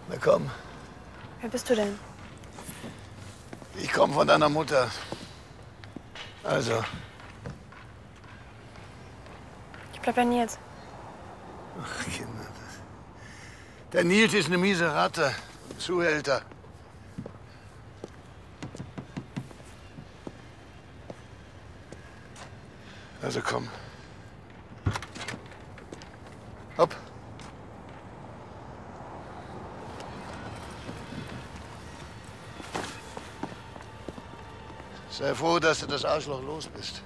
Na komm. Wer bist du denn? Ich komme von deiner Mutter. Also. Ich bleib bei Nils. Ach, Kinder. Der Nils ist eine miese Ratte. Ein Zuhälter. Also komm. Hopp. Sei froh, dass du das Arschloch los bist.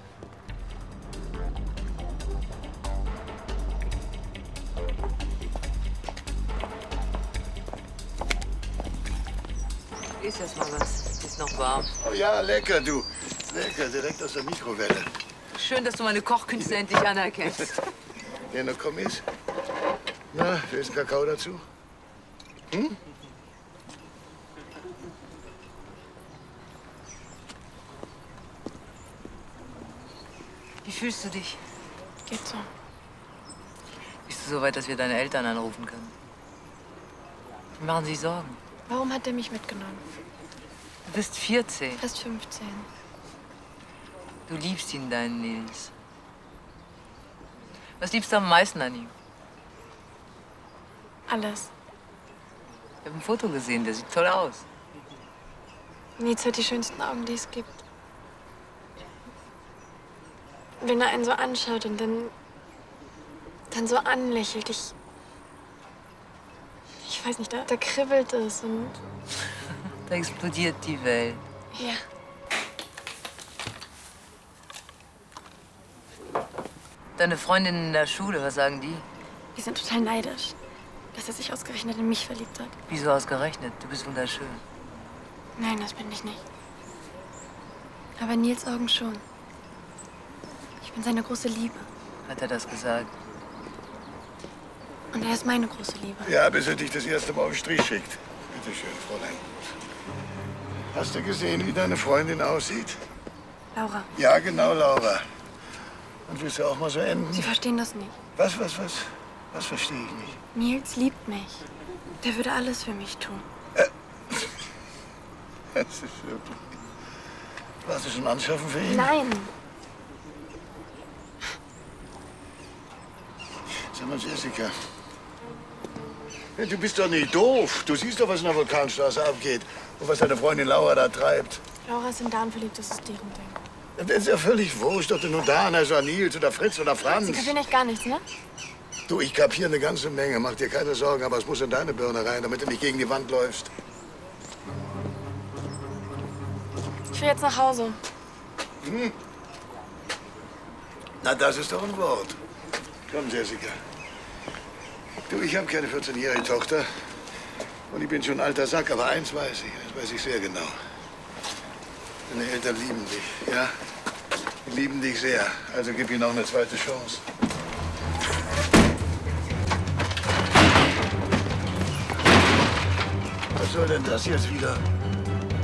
Iss erst mal was. Ist noch warm. Oh ja, lecker, du. Lecker, direkt aus der Mikrowelle. Schön, dass du meine Kochkünste endlich anerkennst. Ja, na komm, iss. Na, willst du Kakao dazu? Hm? Wie fühlst du dich? Geht so. Bist du so weit, dass wir deine Eltern anrufen können? Die machen sich Sorgen. Warum hat er mich mitgenommen? Du bist 14. Fast 15. Du liebst ihn, deinen Nils. Was liebst du am meisten an ihm? Alles. Ich habe ein Foto gesehen, der sieht toll aus. Nils hat die schönsten Augen, die es gibt. Wenn er einen so anschaut und dann so anlächelt, ich weiß nicht, da kribbelt es und... Da explodiert die Welt. Ja. Deine Freundinnen in der Schule, was sagen die? Die sind total neidisch, dass er sich ausgerechnet in mich verliebt hat. Wieso ausgerechnet? Du bist wunderschön. Nein, das bin ich nicht. Aber in Nils Augen schon. Ich bin seine große Liebe. Hat er das gesagt? Und er ist meine große Liebe. Ja, bis er dich das erste Mal auf den Strich schickt. Bitte schön, Fräulein. Hast du gesehen, wie deine Freundin aussieht? Laura, Ja, genau, Laura. Und willst du auch mal so enden? Sie verstehen das nicht. Was verstehe ich nicht? Nils liebt mich. Der würde alles für mich tun. Das ist wirklich... Warst du schon anschaffen für ihn? Nein. Sag mal, Jessica. Ja, du bist doch nicht doof. Du siehst doch, was in der Vulkanstraße abgeht. Und was deine Freundin Laura da treibt. Laura ist in Dan verliebt, das ist deren Ding. Das ist ja völlig wurscht, ob du nur Dan heißt oder Nils oder Fritz oder Franz. Sie kapieren echt gar nichts, ne? Du, ich kapiere eine ganze Menge. Mach dir keine Sorgen, aber es muss in deine Birne rein, damit du nicht gegen die Wand läufst. Ich will jetzt nach Hause. Hm? Na, das ist doch ein Wort. Komm, Jessica. Du, ich habe keine 14-jährige Tochter. Und ich bin schon ein alter Sack, aber eins weiß ich. Das weiß ich sehr genau. Deine Eltern lieben dich, ja? Die lieben dich sehr. Also gib ihnen auch eine zweite Chance. Was soll denn das jetzt wieder?